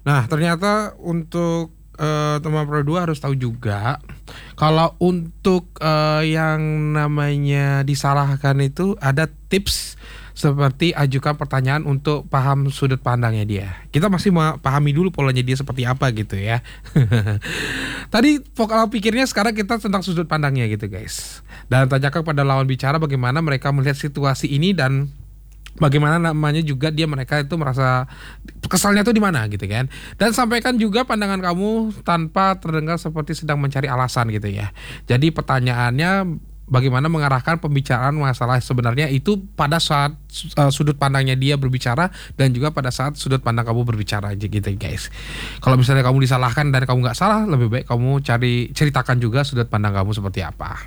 Nah, ternyata untuk teman Pro 2 harus tahu juga kalau untuk yang namanya disalahkan itu ada tips seperti ajukan pertanyaan untuk paham sudut pandangnya dia. Kita masih mau pahami dulu polanya dia seperti apa gitu ya. Tadi vokal pikirnya, sekarang kita tentang sudut pandangnya gitu guys. Dan tanyakan pada lawan bicara bagaimana mereka melihat situasi ini dan bagaimana namanya juga mereka itu merasa kesalnya tuh di mana gitu kan. Dan sampaikan juga pandangan kamu tanpa terdengar seperti sedang mencari alasan gitu ya. Jadi pertanyaannya bagaimana mengarahkan pembicaraan masalah sebenarnya itu pada saat sudut pandangnya dia berbicara dan juga pada saat sudut pandang kamu berbicara aja gitu guys. Kalau misalnya kamu disalahkan dan kamu nggak salah, lebih baik kamu ceritakan juga sudut pandang kamu seperti apa.